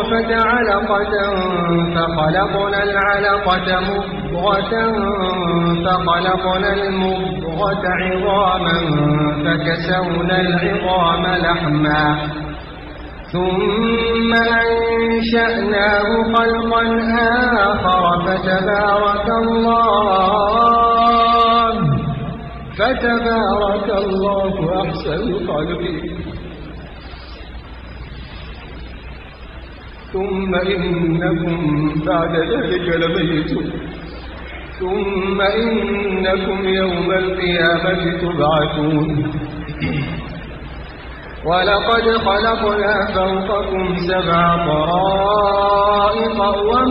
النطفة علقة فخلقنا العلقة مضغة فخلقنا المضغة عظاما فكسونا العظام لحما ثم أنشأناه خلقا آخر فتبارك الله أحسن الخالقين. ثم إنكم بعد ذلك لميتون ثم إنكم يوم القيامة تبعثون. ولقد خلقنا فوقكم 7 طرائق